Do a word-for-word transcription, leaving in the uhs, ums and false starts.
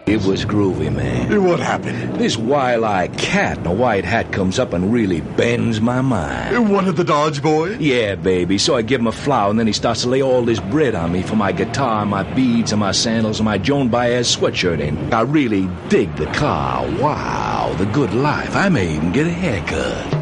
It was groovy, man. What happened? This wild-eyed cat in a white hat comes up and really bends my mind. What, the Dodge boy? Yeah, baby. So I give him a flower, and then he starts to lay all this bread on me for my guitar, my beads, and my sandals, and my Joan Baez sweatshirt in. I really dig the car. Wow, the good life. I may even get a haircut.